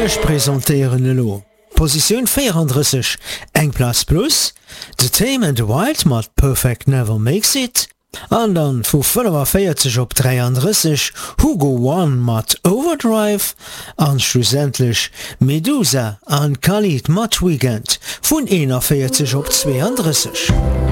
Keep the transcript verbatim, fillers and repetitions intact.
Ech präsentéieren lo. Position vierunddreißig, eng Platz plus, The Tame and the Wild mat Perfect Never Makes It, an dann vu fünfundvierzig op dreiunddreißig, Hugo One mat Overdrive, an schlussendlich Medusa an Khalid mat Weekend vun einundvierzig op zweiunddreißig.